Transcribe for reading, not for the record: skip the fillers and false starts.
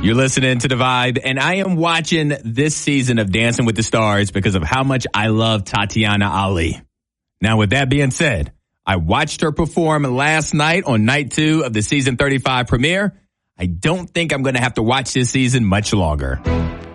You're listening to The Vibe, and I am watching this season of Dancing with the Stars because of how much I love Tatiana Ali. Now, with that being said, I watched her perform last night on night 2 of the season 35 premiere. I don't think I'm going to have to watch this season much longer.